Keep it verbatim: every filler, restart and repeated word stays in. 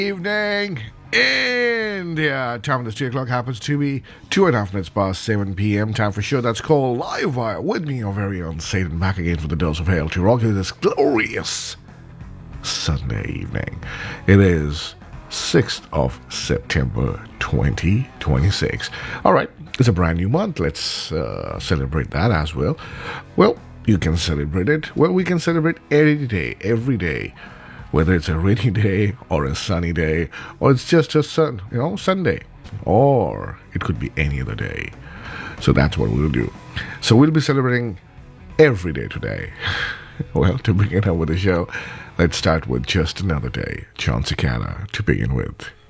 Evening, India. Time of this three o'clock happens to be two and a half minutes past seven p.m. Time for a show that's called Live Wire. With me, your very own Satan, back again for the dose of hail to rock you this glorious Sunday evening. It is sixth of September twenty twenty-six. All right, it's a brand new month. Let's uh, celebrate that as well. Well, you can celebrate it. Well, we can celebrate any day, every day. Whether it's a rainy day or a sunny day, or it's just a sun, you know, Sunday, or it could be any other day. So that's what we'll do. So we'll be celebrating every day today. Well, to begin up with the show, let's start with Just Another Day. John Cicada to begin with.